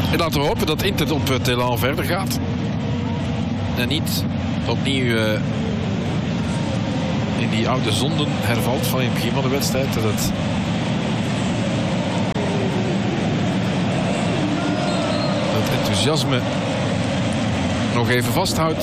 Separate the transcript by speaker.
Speaker 1: En laten we hopen dat Inter op het elan verder gaat. En niet opnieuw in die oude zonden hervalt van in het begin van de wedstrijd. Dat het enthousiasme nog even vasthoudt.